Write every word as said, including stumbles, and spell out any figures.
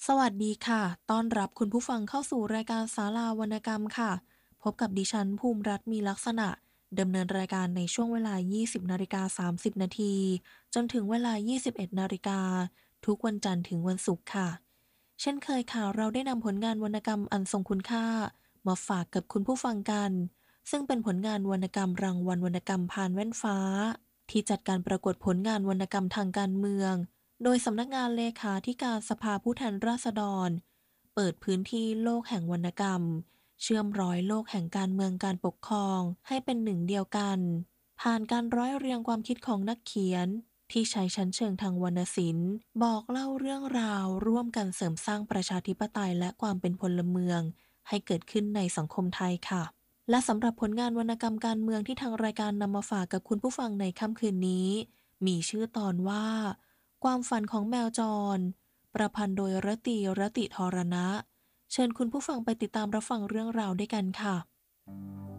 สวัสดีค่ะ ต้อนรับคุณผู้ฟังเข้าสู่รายการศาลาวรรณกรรมค่ะ พบกับดิฉันภูมิรัตน์มีลักษณะดำเนินรายการในช่วงเวลา ยี่สิบนาฬิกาสามสิบนาทีจนถึงเวลา ยี่สิบเอ็ดนาฬิกาทุกวันจันทร์ถึงวันศุกร์ค่ะ เช่นเคยค่ะ เราได้นำผลงานวรรณกรรมอันทรงคุณค่ามาฝากกับคุณผู้ฟังกัน ซึ่งเป็นผลงานวรรณกรรมรางวัลวรรณกรรมพานแว่นฟ้าที่จัดการประกวดผลงานวรรณกรรมทางการเมือง โดยสำนักงานเลขาธิการสภาผู้แทนราษฎรเปิดพื้นที่โลกแห่งวรรณกรรมเชื่อมร้อยโลกแห่งการเมืองการปกครองให้เป็นหนึ่งเดียวกันผ่านการร้อยเรียงความคิดของนักเขียนที่ใช้ชั้นเชิงทางวรรณศิลป์บอกเล่าเรื่องราวร่วมกันเสริมสร้างประชาธิปไตยและความเป็นพลเมืองให้เกิดขึ้นในสังคมไทยค่ะและสำหรับผลงานวรรณกรรมการเมืองที่ทางรายการนำมาฝากกับคุณผู้ฟังในค่ำคืนนี้มีชื่อตอนว่าความฝันของแมวจรประพันธ์โดยรตีรติธรณะเชิญคุณผู้ฟังไปติดตามรับฟังเรื่องราวด้วยกันค่ะ